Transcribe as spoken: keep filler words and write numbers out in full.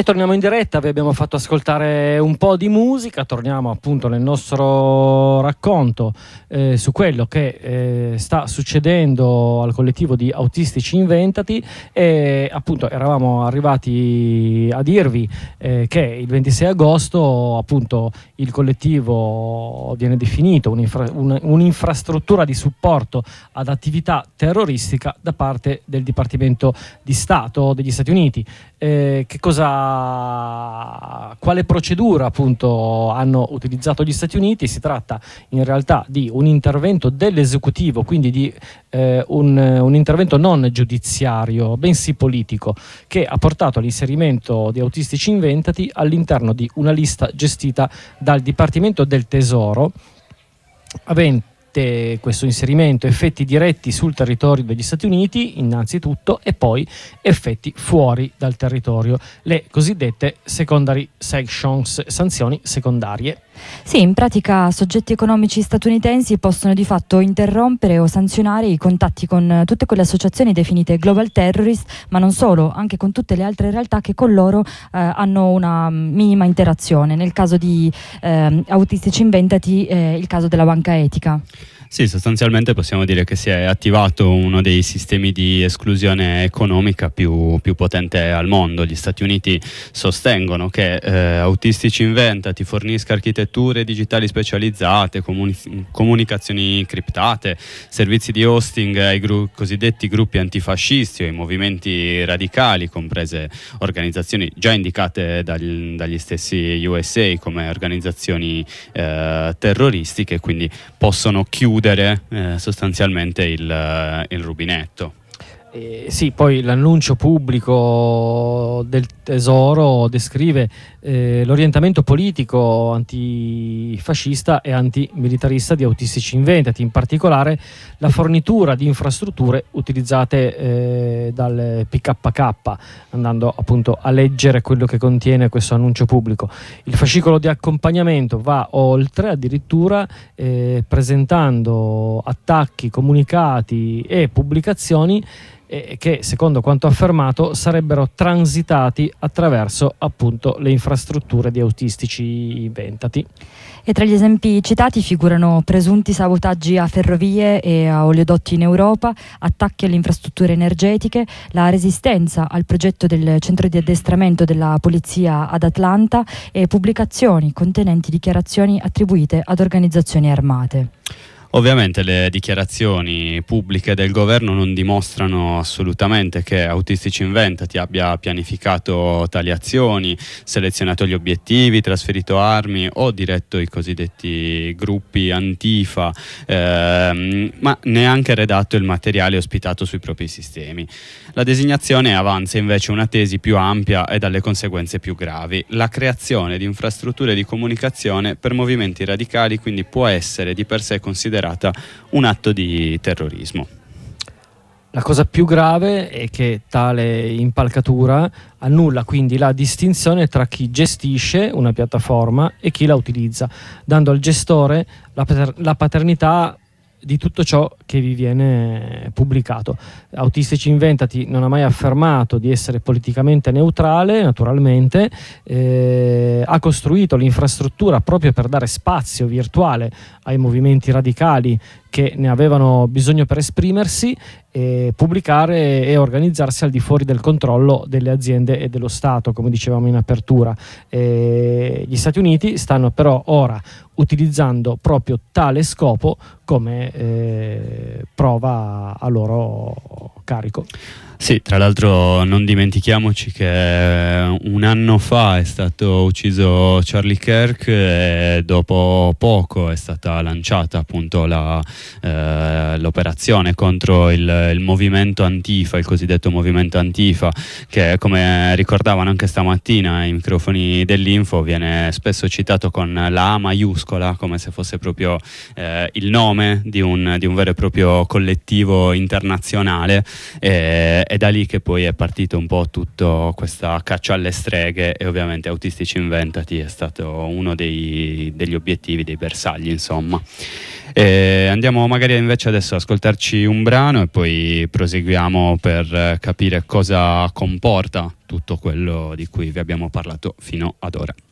E torniamo in diretta, vi abbiamo fatto ascoltare un po' di musica, torniamo appunto nel nostro racconto eh, su quello che eh, sta succedendo al collettivo di Autistici Inventati, e appunto eravamo arrivati a dirvi eh, che il ventisei agosto appunto il collettivo viene definito un'infra- un, un'infrastruttura di supporto ad attività terroristica da parte del Dipartimento di Stato degli Stati Uniti. Eh, che cosa, quale procedura appunto hanno utilizzato gli Stati Uniti? Si tratta in realtà di un intervento dell'esecutivo, quindi di eh, un, un intervento non giudiziario, bensì politico, che ha portato all'inserimento di Autistici Inventati all'interno di una lista gestita dal Dipartimento del Tesoro, avente questo inserimento effetti diretti sul territorio degli Stati Uniti innanzitutto, e poi effetti fuori dal territorio, le cosiddette secondary sanctions, sanzioni secondarie. Sì, in pratica soggetti economici statunitensi possono di fatto interrompere o sanzionare i contatti con tutte quelle associazioni definite global terrorist, ma non solo, anche con tutte le altre realtà che con loro eh, hanno una minima interazione. Nel caso di eh, Autistici Inventati, eh, il caso della banca etica. Sì, sostanzialmente possiamo dire che si è attivato uno dei sistemi di esclusione economica più, più potente al mondo. Gli Stati Uniti sostengono che eh, Autistici Inventati fornisca architetture digitali specializzate, comuni- comunicazioni criptate, servizi di hosting ai gru- cosiddetti gruppi antifascisti o ai movimenti radicali, comprese organizzazioni già indicate dagli, dagli stessi U S A come organizzazioni eh, terroristiche, quindi possono chiudere Eh, sostanzialmente il, il rubinetto. Eh, sì, poi l'annuncio pubblico del Tesoro descrive eh, l'orientamento politico antifascista e antimilitarista di Autistici Inventati, in particolare la fornitura di infrastrutture utilizzate eh, dal P K K, andando appunto a leggere quello che contiene questo annuncio pubblico. Il fascicolo di accompagnamento va oltre, addirittura eh, presentando attacchi, comunicati e pubblicazioni che, secondo quanto affermato, sarebbero transitati attraverso appunto le infrastrutture di Autistici Inventati. E tra gli esempi citati figurano presunti sabotaggi a ferrovie e a oleodotti in Europa, attacchi alle infrastrutture energetiche, la resistenza al progetto del centro di addestramento della polizia ad Atlanta e pubblicazioni contenenti dichiarazioni attribuite ad organizzazioni armate. Ovviamente le dichiarazioni pubbliche del governo non dimostrano assolutamente che Autistici Inventati abbia pianificato tali azioni, selezionato gli obiettivi, trasferito armi o diretto i cosiddetti gruppi Antifa, ehm, ma neanche redatto il materiale ospitato sui propri sistemi. La designazione avanza invece una tesi più ampia e dalle conseguenze più gravi: la creazione di infrastrutture di comunicazione per movimenti radicali, quindi può essere di per sé considerata un atto di terrorismo. La cosa più grave è che tale impalcatura annulla quindi la distinzione tra chi gestisce una piattaforma e chi la utilizza, dando al gestore la, pater- la paternità di tutto ciò che vi viene pubblicato. Autistici Inventati non ha mai affermato di essere politicamente neutrale, naturalmente, eh, ha costruito l'infrastruttura proprio per dare spazio virtuale ai movimenti radicali che ne avevano bisogno per esprimersi, e pubblicare e organizzarsi al di fuori del controllo delle aziende e dello Stato, come dicevamo in apertura. E gli Stati Uniti stanno però ora utilizzando proprio tale scopo come eh, prova a loro carico. Sì, tra l'altro non dimentichiamoci che un anno fa è stato ucciso Charlie Kirk e dopo poco è stata lanciata appunto la, eh, l'operazione contro il, il movimento Antifa, il cosiddetto movimento Antifa, che, come ricordavano anche stamattina ai microfoni dell'Info, viene spesso citato con la A maiuscola, come se fosse proprio eh, il nome di un, di un vero e proprio collettivo internazionale. E, è da lì che poi è partito un po' tutta questa caccia alle streghe, e ovviamente Autistici Inventati è stato uno dei, degli obiettivi, dei bersagli, insomma. E andiamo magari invece adesso ad ascoltarci un brano e poi proseguiamo per capire cosa comporta tutto quello di cui vi abbiamo parlato fino ad ora.